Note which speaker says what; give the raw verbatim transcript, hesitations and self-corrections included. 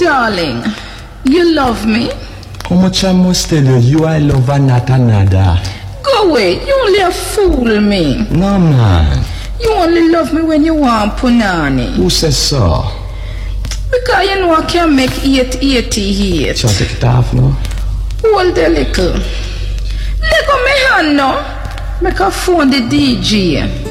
Speaker 1: darling, you love me?
Speaker 2: How much I must tell you, you I love and not another.
Speaker 1: Go away, you only a fool me.
Speaker 2: No, man.
Speaker 1: You only love me when you want punani.
Speaker 2: Who says so?
Speaker 1: Because you know I can make eight eighty here.
Speaker 2: Shall I take it off now?
Speaker 1: Hold the little. Let go me hand now. Make a phone the D J.